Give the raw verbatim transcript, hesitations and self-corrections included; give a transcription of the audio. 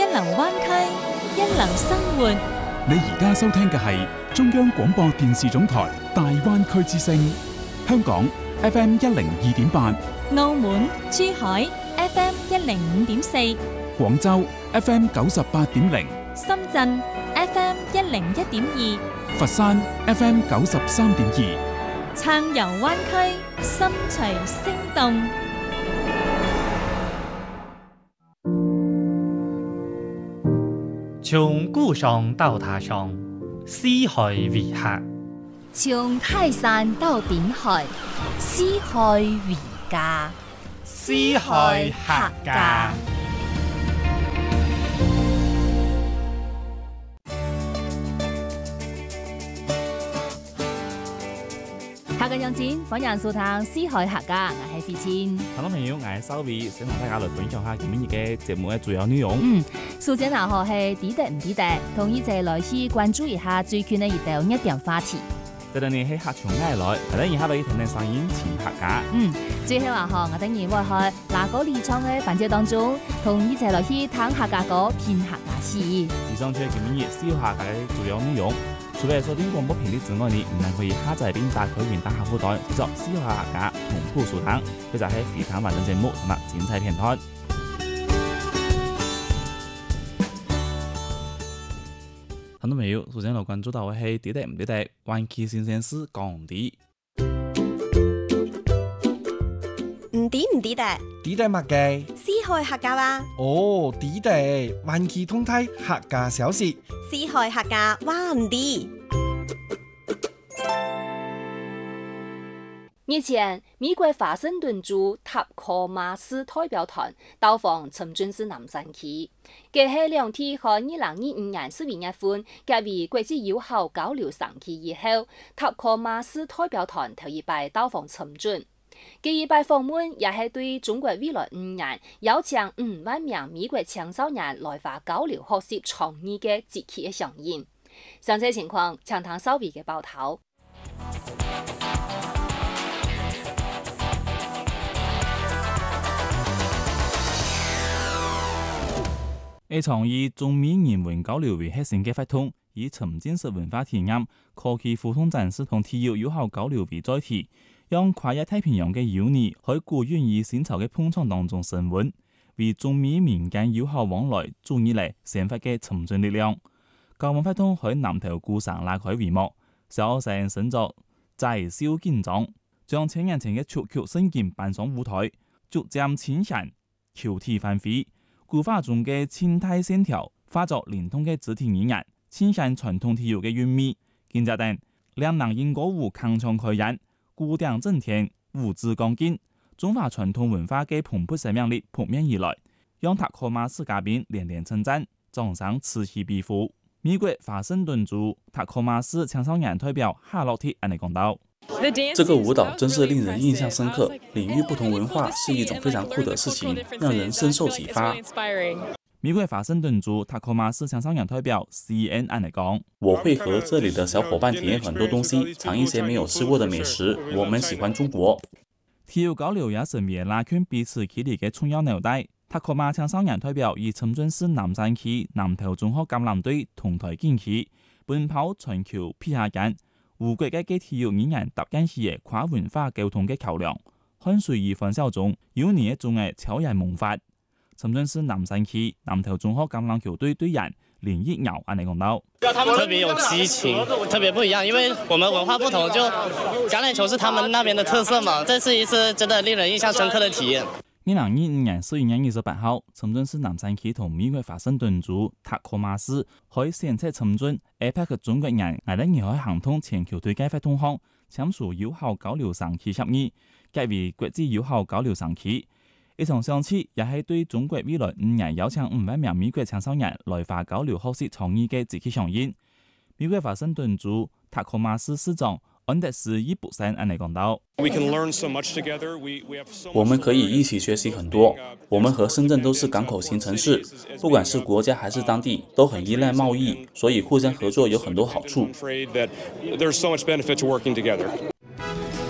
流灣區，一流生活。 你而家收聽嘅係中央廣播電視總台大灣區之聲，香港 F M 一零二點八， 澳門、珠海 F M 一零五點四， 廣州 F M 九十八點零， 深圳 F M 一零一點二， 佛山 F M 九十三點二， 暢遊灣區，心隨聲動。 從故鄉到他鄉，四海為客； 從泰山到濱海，四海為家。 四海客家。 客家鄉親，歡迎收聽四海客家，我係費千。 聽眾朋友，我係收尾，想同大家來分享下今日嘅節目嘅主要內容。 嗯，首先啊，嗬係抵得唔抵得，同意就來去關注一下最近嘅一條熱點話題。 這兩年喺客場嗌來，睇得以下嚟聽聽聲音前客家。 嗯，最後啊，嗬我等然會喺嗱個理創嘅環節當中，同意就來去聽客家歌，編客家詩。 以上就係今日四海客家嘅主要內容。除咗收聽廣播頻率之外，你仍然可以下載並打開雲端客戶端，製作四海客家同步收聽，佢就係非常完整節目同埋精彩片段。聽到未有？首先來關注到嘅係抵得唔抵得，灣區新鮮事講啲。 唔抵唔抵得？ 抵得乜嘅？ 四海客家話。 哦，抵得，灣區通態客家小事。 四海客家話唔抵。 日前，美國華盛頓州塔科馬市代表團到訪深圳市南山區，繼係兩地喺二零二五年十一月份結為國際友好交流商區以後，塔科馬市代表團頭一擺到訪深圳。第一擺訪問也係對中國未來五年邀請五萬名美國青少年來華交流學習創意嘅積極嘅響應。詳細情況，請聽稍微嘅報道。 一場以中美人文交流為核心嘅活動，以沉浸式文化體驗、科技互動展示同體育友好交流為載體，讓跨越太平洋嘅友誼喺古願意新潮嘅碰撞當中升溫，為中美民間友好往來注意嚟散發嘅沉浸力量。交往活動喺南投故城拉開帷幕，小城新作在笑見狀，將千年前嘅曲曲聲劍搬上舞台，逐漸淺顯，橋體翻飛。古畫中嘅輕態線條化作連通嘅肢體語言，呈現傳統體育嘅韻味。見則等兩人因歌舞鏗鏘開演，鼓鼎震天，五指剛勁，中華傳統文化嘅蓬勃生命力撲面而來，讓塔科馬市嘉賓連連稱讚，掌聲此起彼伏。美國華盛頓州塔科馬市青少年代表夏洛蒂安尼講道： 這個舞蹈真是令人印象深刻，領域不同文化是一種非常酷的事情，讓人深受啟發。 美國華盛頓州塔科馬市青少年代表 C N 安尼講： 我會和這裡的小伙伴體驗很多東西，嘗一些沒有吃過的美食。我們喜歡中國。 體育交流也成為拉近彼此距離嘅重要紐帶。塔科馬青少年代表以深圳市南山區南投中學橄欖隊同台競技，奔跑傳球劈下間。無國嘅嘅體育語言搭建起嘅跨文化溝通嘅橋梁，汗水與歡笑中，有年一種嘅超人夢法。深圳市南山區南投中學橄欖球隊隊員連益堯安尼講到： 他們特別有激情，特別不一樣，因為我們文化不同，就橄欖球是他們那邊的特色嘛。這是一次真的令人印象深刻的體驗。 二零二五年十一月二十八號，深圳市南山區同美國華盛頓州塔科馬市喺先測深圳 A P E C 中國人挨得沿海行通全球對接活動項簽署友好交流商區協議，結為國際友好交流商區。一場上次也係對中國未來五年邀請五萬名美國青少年來華交流學習創意嘅積極響應。美國華盛頓州塔科馬市市長安德斯伊布森安尼講到： 我們可以一起學習很多。我們和深圳都是港口型城市，不管是國家還是當地，都很依賴貿易，所以互相合作有很多好處。